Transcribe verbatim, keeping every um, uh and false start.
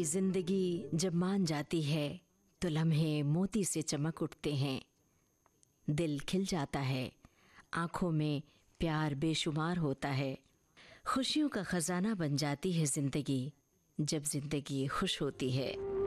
कभी जिंदगी जब मान जाती है तो लम्हे मोती से चमक उठते हैं। दिल खिल जाता है, आँखों में प्यार बेशुमार होता है। खुशियों का ख़जाना बन जाती है ज़िंदगी जब ज़िंदगी खुश होती है।